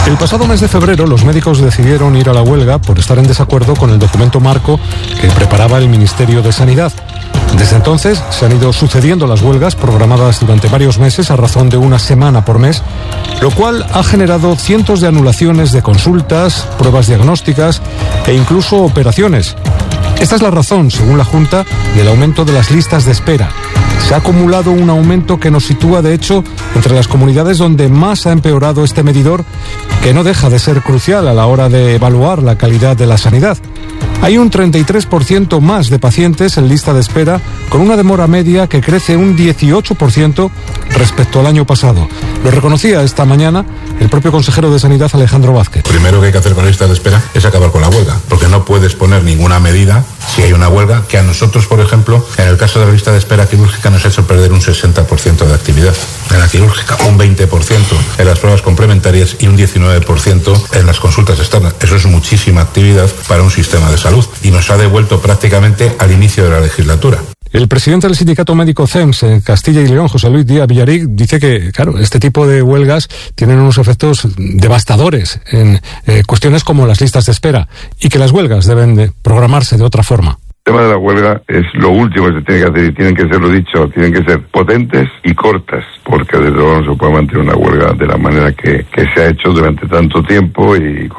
El pasado mes de febrero los médicos decidieron ir a la huelga por estar en desacuerdo con el documento marco que preparaba el Ministerio de Sanidad. Desde entonces se han ido sucediendo las huelgas programadas durante varios meses a razón de una semana por mes, lo cual ha generado cientos de anulaciones de consultas, pruebas diagnósticas e incluso operaciones. Esta es la razón, según la Junta, del aumento de las listas de espera. Se ha acumulado un aumento que nos sitúa, de hecho, entre las comunidades donde más ha empeorado este medidor, que no deja de ser crucial a la hora de evaluar la calidad de la sanidad. Hay un 33% más de pacientes en lista de espera, con una demora media que crece un 18% respecto al año pasado. Lo reconocía esta mañana el propio consejero de Sanidad, Alejandro Vázquez. Primero que hay que hacer con la lista de espera es acabar con la huelga, porque no puedes poner ninguna medida si hay una huelga, que a nosotros, por ejemplo, en el caso de la lista de espera quirúrgica nos ha hecho perder un 60% de actividad. En la quirúrgica, un 20% en las pruebas complementarias y un 19% en las consultas externas. Eso es muchísima actividad para un sistema de salud y nos ha devuelto prácticamente al inicio de la legislatura. El presidente del sindicato médico CEMS en Castilla y León, José Luis Díaz Villaric, dice que, claro, este tipo de huelgas tienen unos efectos devastadores en cuestiones como las listas de espera y que las huelgas deben de programarse de otra forma. El tema de la huelga es lo último que se tiene que hacer y tienen que ser, lo dicho, tienen que ser potentes y cortas, porque desde luego no se puede mantener una huelga de la manera que se ha hecho durante tanto tiempo y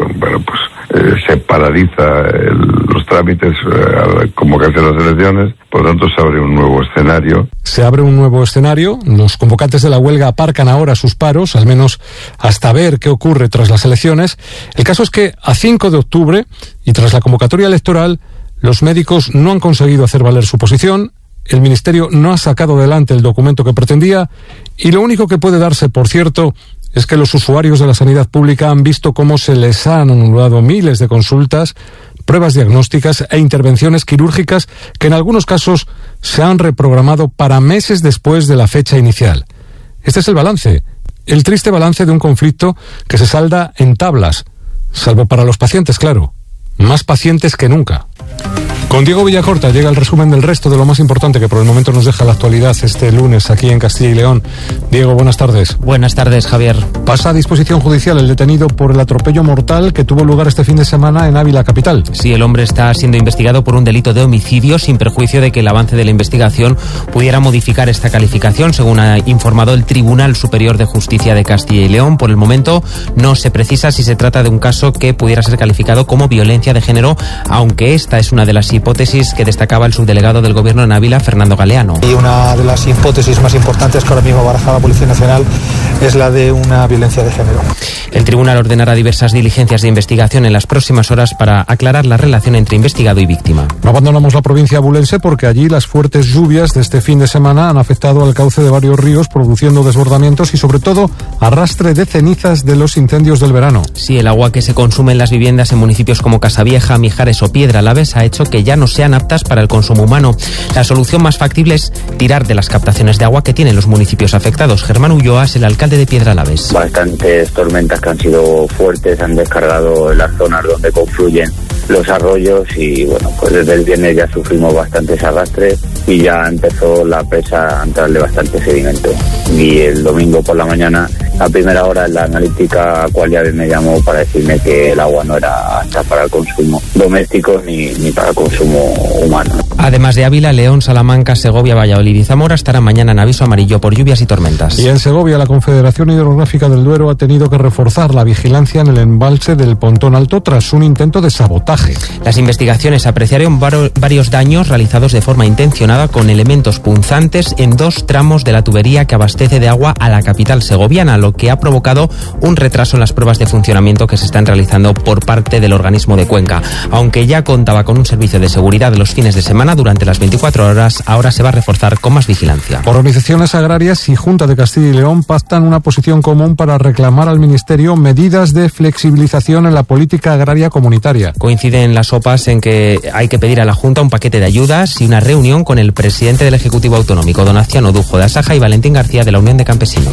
se paraliza los trámites al convocarse las elecciones. Por lo tanto, se abre un nuevo escenario. Se abre un nuevo escenario. Los convocantes de la huelga aparcan ahora sus paros, al menos hasta ver qué ocurre tras las elecciones. El caso es que a 5 de octubre y tras la convocatoria electoral, los médicos no han conseguido hacer valer su posición. El Ministerio no ha sacado adelante el documento que pretendía y lo único que puede darse, por cierto, es que los usuarios de la sanidad pública han visto cómo se les han anulado miles de consultas, pruebas diagnósticas e intervenciones quirúrgicas que en algunos casos se han reprogramado para meses después de la fecha inicial. Este es el balance, el triste balance de un conflicto que se salda en tablas, salvo para los pacientes, claro, más pacientes que nunca. Con Diego Villacorta llega el resumen del resto de lo más importante que por el momento nos deja la actualidad este lunes aquí en Castilla y León. Diego, buenas tardes. Buenas tardes, Javier. Pasa a disposición judicial el detenido por el atropello mortal que tuvo lugar este fin de semana en Ávila capital. Sí, el hombre está siendo investigado por un delito de homicidio sin perjuicio de que el avance de la investigación pudiera modificar esta calificación, según ha informado el Tribunal Superior de Justicia de Castilla y León. Por el momento no se precisa si se trata de un caso que pudiera ser calificado como violencia de género, aunque esta es una de las hipótesis que destacaba el subdelegado del Gobierno en Ávila, Fernando Galeano. Y una de las hipótesis más importantes que ahora mismo baraja la Policía Nacional es la de una violencia de género. El tribunal ordenará diversas diligencias de investigación en las próximas horas para aclarar la relación entre investigado y víctima. No abandonamos la provincia abulense porque allí las fuertes lluvias de este fin de semana han afectado al cauce de varios ríos, produciendo desbordamientos y sobre todo arrastre de cenizas de los incendios del verano. Sí, el agua que se consume en las viviendas en municipios como Casavieja, Mijares o Piedralaves ha hecho que ya no sean aptas para el consumo humano. La solución más factible es tirar de las captaciones de agua que tienen los municipios afectados. Germán Ulloa es el alcalde de Piedralaves. Bastantes tormentas que han sido fuertes han descargado en las zonas donde confluyen los arroyos y bueno, pues desde el viernes ya sufrimos bastantes arrastres y ya empezó la presa a entrarle bastante sedimento. Y el domingo por la mañana, a primera hora, en la analítica Aqualiaves me llamó para decirme que el agua no era apta para el consumo doméstico ni para el consumo humano. Además de Ávila, León, Salamanca, Segovia, Valladolid y Zamora estarán mañana en aviso amarillo por lluvias y tormentas. Y en Segovia, la Confederación Hidrográfica del Duero ha tenido que reforzar la vigilancia en el embalse del Pontón Alto tras un intento de sabotaje. Las investigaciones apreciaron varios daños realizados de forma intencionada con elementos punzantes en 2 tramos de la tubería que abastece de agua a la capital segoviana, lo que ha provocado un retraso en las pruebas de funcionamiento que se están realizando por parte del organismo de Cuenca. Aunque ya contaba con un servicio de seguridad de los fines de semana durante las 24 horas, ahora se va a reforzar con más vigilancia. Organizaciones agrarias y Junta de Castilla y León pactan una posición común para reclamar al Ministerio medidas de flexibilización en la política agraria comunitaria. Coinciden las OPAs en que hay que pedir a la Junta un paquete de ayudas y una reunión con el presidente del Ejecutivo Autonómico, Donaciano Dujo de Asaja, y Valentín García de la Unión de Campesinos.